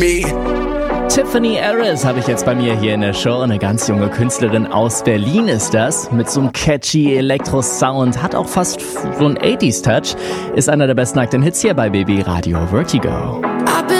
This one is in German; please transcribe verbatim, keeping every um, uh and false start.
Tiffany Harris habe ich jetzt bei mir hier in der Show. Eine ganz junge Künstlerin aus Berlin ist das. Mit so einem catchy Elektro-Sound. Hat auch fast so einen achtziger-Touch. Ist einer der besten aktuellen Hits hier bei Baby Radio Vertigo.